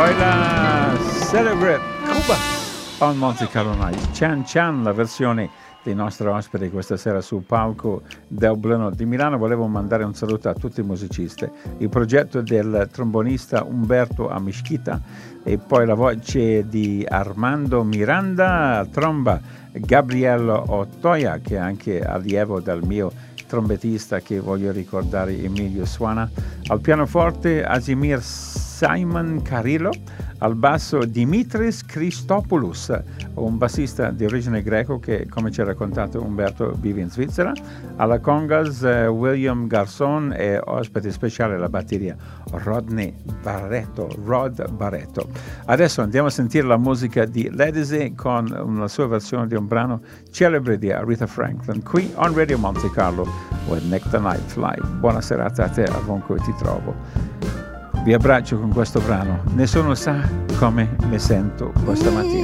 la Celebrate Cuba on Monte Carlo Night. Chan Chan, la versione dei nostri ospiti questa sera sul palco del Bleno di Milano. Volevo mandare un saluto a tutti i musicisti, il progetto del trombonista Umberto Amischita e poi la voce di Armando Miranda, tromba Gabriello Ottoia, che è anche allievo del mio trombettista che voglio ricordare, Emilio Suana, al pianoforte Asimir Simon Carillo, al basso Dimitris Christopoulos, un bassista di origine greco che, come ci ha raccontato Umberto, vive in Svizzera, alla congas William Garson e ospite speciale alla batteria Rod Barretto. Adesso andiamo a sentire la musica di Ledisi con la sua versione di un brano celebre di Aretha Franklin qui on Radio Monte Carlo with Nick the Night Live. Buona serata a te ovunque ti trovo. Vi abbraccio con questo brano. Nessuno sa come mi sento questa mattina.